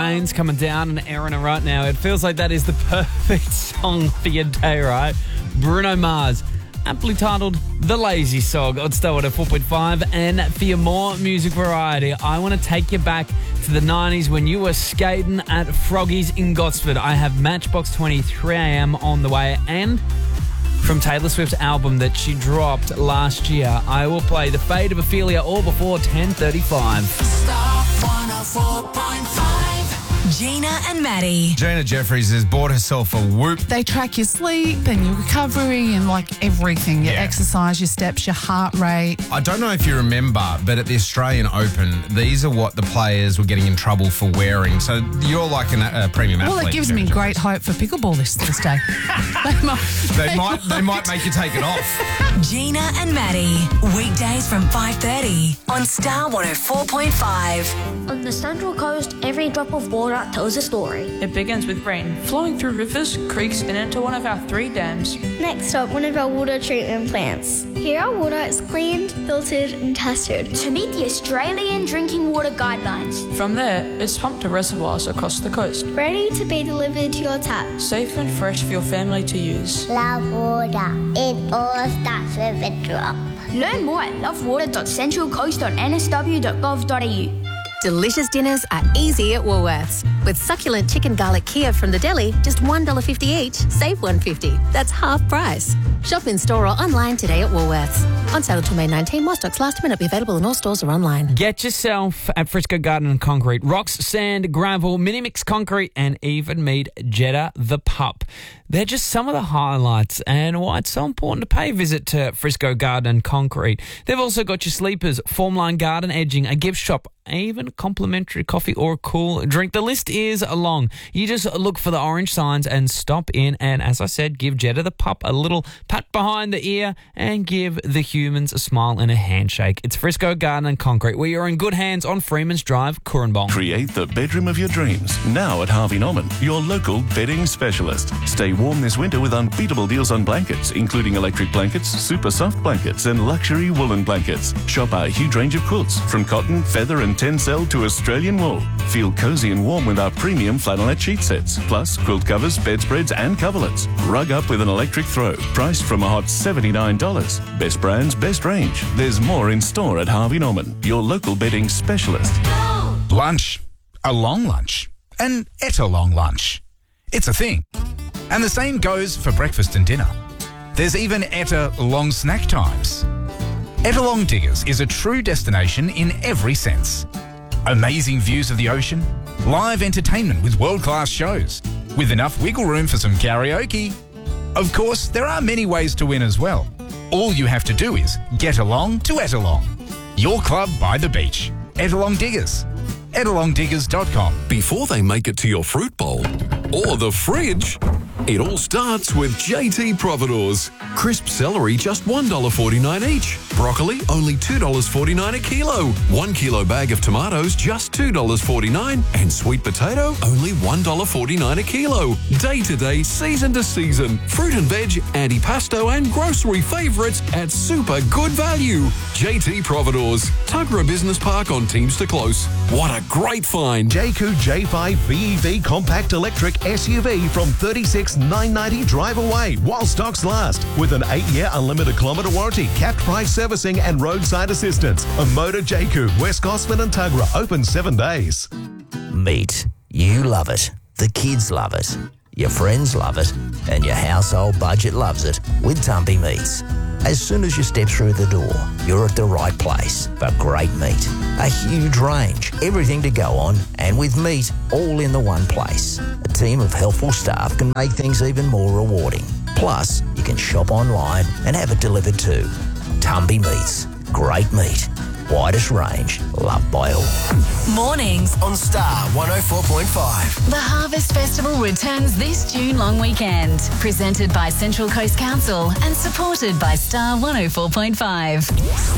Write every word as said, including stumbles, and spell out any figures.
rain's coming down in Erina right now. It feels like that is the perfect song for your day, right? Bruno Mars, aptly titled The Lazy Song on Star one oh four point five. And for your more music variety, I want to take you back to the nineties when you were skating at Froggy's in Gosford. I have Matchbox twenty, three a.m. on the way, and from Taylor Swift's album that she dropped last year, I will play The Fate of Ophelia all before ten thirty-five. Star one oh four point five. Gina and Maddie. Gina Jeffries has bought herself a Whoop. They track your sleep and your recovery and like everything, your Yeah. exercise, your steps, your heart rate. I don't know if you remember, but at the Australian Open, these are what the players were getting in trouble for wearing. So you're like an, a premium athlete. Well, it gives me Gina great hope for pickleball this, this day. they might, They might, they might make you take it off. Gina and Maddie. Weekdays from five thirty on Star one oh four point five. On the Central Coast, every drop of water tells a story. It begins with rain flowing through rivers, creeks, and into one of our three dams. Next up, one of our water treatment plants. Here our water is cleaned, filtered and tested to meet the Australian Drinking Water Guidelines. From there, it's pumped to reservoirs across the coast, Ready to be delivered to your tap. safe and fresh for your family to use. Love water. It all starts with a drop. Learn more at love water dot central coast dot n s w dot gov dot a u. Delicious dinners are easy at Woolworths. With succulent chicken garlic Kiev from the deli, just one dollar fifty each, save one dollar fifty. That's half price. Shop in store or online today at Woolworths. On sale until May nineteenth, more stocks last minute, be available in all stores or online. Get yourself at Frisco Garden and Concrete. Rocks, sand, gravel, mini mix concrete, and even meet Jetta the pup. They're just some of the highlights and why it's so important to pay a visit to Frisco Garden and Concrete. They've also got your sleepers, formline garden edging, a gift shop, even complimentary coffee or a cool drink. The list is long. You just look for the orange signs and stop in and, as I said, give Jetta the pup a little pat behind the ear and give the humans a smile and a handshake. It's Frisco Garden and Concrete, where you're in good hands on Freeman's Drive, Coornbong. Create the bedroom of your dreams now at Harvey Norman, your local bedding specialist. Stay warm this winter with unbeatable deals on blankets, including electric blankets, super soft blankets, and luxury woolen blankets. Shop our huge range of quilts, from cotton, feather, and tencel to Australian wool. Feel cozy and warm with our premium flannelette sheet sets, plus quilt covers, bedspreads, and coverlets. Rug up with an electric throw, priced from a hot seventy-nine dollars. Best brands, best range. There's more in store at Harvey Norman, your local bedding specialist. Lunch. A long lunch. An etta long lunch. It's a thing. And the same goes for breakfast and dinner. There's even etta long snack times. Ettalong Diggers is a true destination in every sense. Amazing views of the ocean, live entertainment with world-class shows, with enough wiggle room for some karaoke. Of course, there are many ways to win as well. All you have to do is get along to Ettalong, your club by the beach. Ettalong Diggers. ettalong diggers dot com. Before they make it to your fruit bowl or the fridge, it all starts with J T Providores. Crisp celery, just one dollar forty-nine each. Broccoli, only two dollars forty-nine a kilo. One kilo bag of tomatoes, just two dollars forty-nine. And sweet potato, only one dollar forty-nine a kilo. Day to day, season to season. Fruit and veg, antipasto, and grocery favourites at super good value. J T Providores, Tuggerah Business Park on Teamster Close. What a great find. Jayco J five B E V Compact Electric S U V from thirty-six thousand nine hundred ninety drive away while stocks last, with an eight-year unlimited kilometre warranty, capped price servicing and roadside assistance. A Motor Jayco, West Gosford and Tuggerah, open seven days. Meat. You love it. The kids love it. Your friends love it. And your household budget loves it with Tumpy Meats. As soon as you step through the door, you're at the right place for great meat. A huge range, everything to go on, and with meat all in the one place. A team of helpful staff can make things even more rewarding. Plus, you can shop online and have it delivered too. Tumpy Meats. Great meat. Widest range, loved by all. Mornings on Star one oh four point five. The Harvest Festival returns this June long weekend. Presented by Central Coast Council and supported by Star one oh four point five.